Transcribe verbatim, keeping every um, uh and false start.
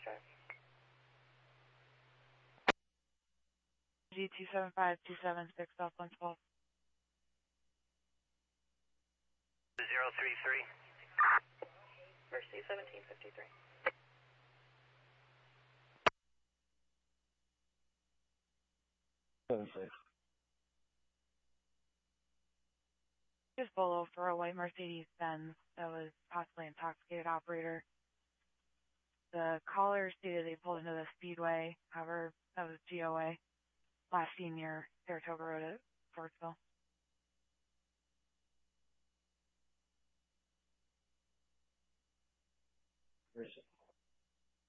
Foxtrot. G two seven five two seven six southbound twelve. zero three three. Mercy seventeen fifty-three. Seven six. Just below for a white Mercedes Benz that was possibly intoxicated operator. The caller stated they pulled into the speedway. However, that was G O A. Last seen near Saratoga Road at Fortsville.